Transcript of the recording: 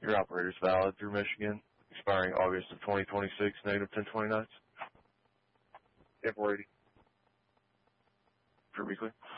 Your operator is valid through Michigan, expiring August of 2026, negative 1029. Temporary. For weekly.